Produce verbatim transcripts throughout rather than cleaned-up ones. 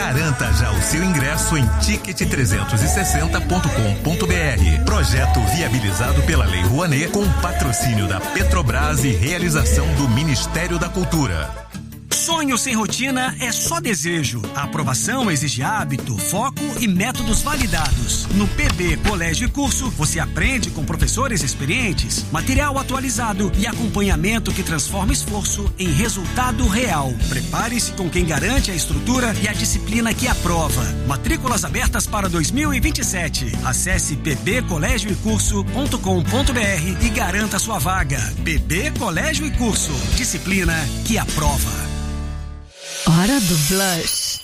Garanta já o seu ingresso em ticket trezentos e sessenta ponto com ponto br. Projeto viabilizado pela Lei Rouanet com patrocínio da Petrobras e realização do Ministério da Cultura. Sonho sem rotina é só desejo. A aprovação exige hábito, foco e métodos validados. No P B Colégio e Curso, você aprende com professores experientes, material atualizado e acompanhamento que transforma esforço em resultado real. Prepare-se com quem garante a estrutura e a disciplina que aprova. Matrículas abertas para dois mil e vinte e sete. Acesse p b colégio e curso ponto com ponto br e garanta sua vaga. P B Colégio e Curso. Disciplina que aprova. Hora do Blush.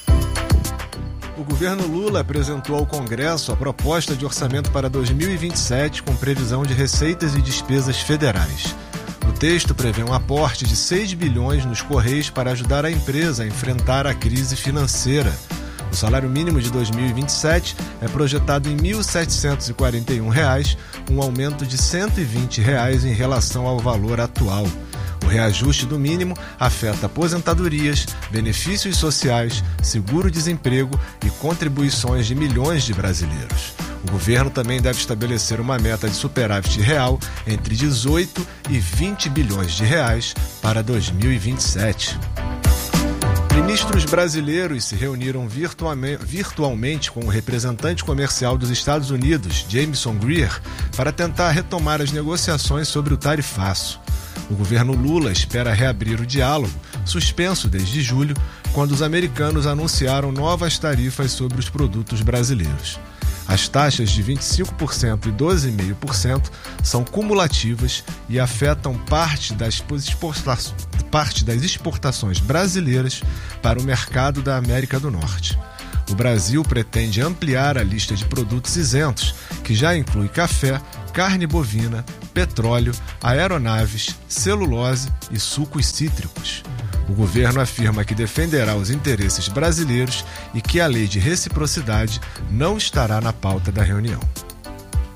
O governo Lula apresentou ao Congresso a proposta de orçamento para dois mil e vinte e sete com previsão de receitas e despesas federais. O texto prevê um aporte de seis bilhões nos Correios para ajudar a empresa a enfrentar a crise financeira. O salário mínimo de dois mil e vinte e sete é projetado em mil setecentos e quarenta e um reais, um aumento de cento e vinte reais em relação ao valor atual. O reajuste do mínimo afeta aposentadorias, benefícios sociais, seguro-desemprego e contribuições de milhões de brasileiros. O governo também deve estabelecer uma meta de superávit real entre dezoito e vinte bilhões de reais para dois mil e vinte e sete. Ministros brasileiros se reuniram virtualmente com o representante comercial dos Estados Unidos, Jamieson Greer, para tentar retomar as negociações sobre o tarifaço. O governo Lula espera reabrir o diálogo, suspenso desde julho, quando os americanos anunciaram novas tarifas sobre os produtos brasileiros. As taxas de vinte e cinco por cento e doze vírgula cinco por cento são cumulativas e afetam parte das, exporta- parte das exportações brasileiras para o mercado da América do Norte. O Brasil pretende ampliar a lista de produtos isentos, que já inclui café, carne bovina, petróleo, aeronaves, celulose e sucos cítricos. O governo afirma que defenderá os interesses brasileiros e que a lei de reciprocidade não estará na pauta da reunião.